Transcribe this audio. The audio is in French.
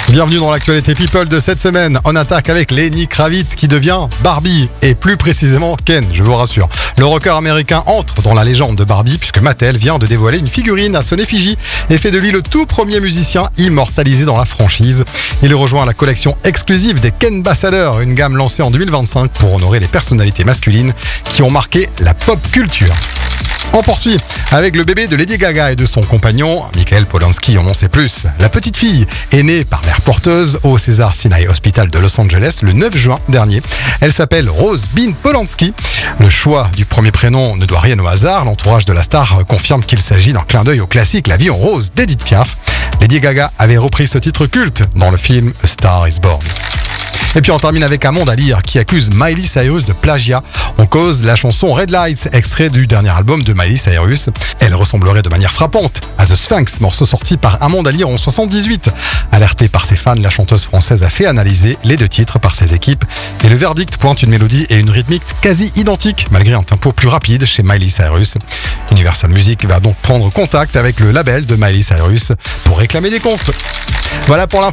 Bienvenue dans l'actualité People de cette semaine. On attaque avec Lenny Kravitz qui devient Barbie et plus précisément Ken, je vous rassure. Le rocker américain entre dans la légende de Barbie puisque Mattel vient de dévoiler une figurine à son effigie et fait de lui le tout premier musicien immortalisé dans la franchise. Il rejoint la collection exclusive des Ken Ambassadors, une gamme lancée en 2025 pour honorer les personnalités masculines qui ont marqué la pop culture. On poursuit avec le bébé de Lady Gaga et de son compagnon, Michael Polanski, on en sait plus. La petite fille est née par mère porteuse au César Sinai Hospital de Los Angeles le 9 juin dernier. Elle s'appelle Rose Bean Polanski. Le choix du premier prénom ne doit rien au hasard. L'entourage de la star confirme qu'il s'agit d'un clin d'œil au classique La vie en rose d'Edith Piaf. Lady Gaga avait repris ce titre culte dans le film A Star is Born. Et puis on termine avec Amanda Lear qui accuse Miley Cyrus de plagiat. On cause la chanson Red Lights, extrait du dernier album de Miley Cyrus. Elle ressemblerait de manière frappante à The Sphinx, morceau sorti par Amanda Lear en 78. Alertée par ses fans, la chanteuse française a fait analyser les deux titres par ses équipes. Et le verdict pointe une mélodie et une rythmique quasi identiques, malgré un tempo plus rapide chez Miley Cyrus. Universal Music va donc prendre contact avec le label de Miley Cyrus pour réclamer des comptes. Voilà pour l'info.